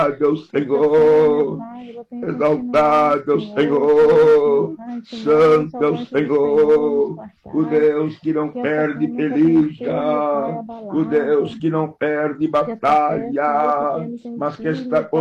o Senhor. Exaltado é o Senhor, santo é o Senhor, o Deus que não perde peleja, o Deus que não perde batalha, mas que está